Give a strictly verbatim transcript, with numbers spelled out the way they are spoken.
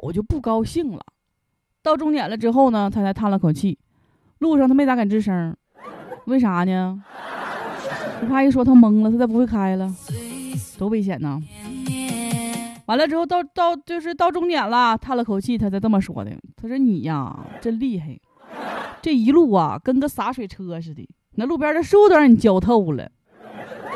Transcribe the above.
就不高兴了。到终点了之后呢，他才叹了口气。路上他没咋敢吱声，为啥呢？我怕一说他懵了，他再不会开了，多危险呢！完了之后到到就是到终点了，叹了口气，他才这么说的。他说：“你呀，真厉害，这一路啊跟个洒水车似的，那路边的树都让你浇透了。”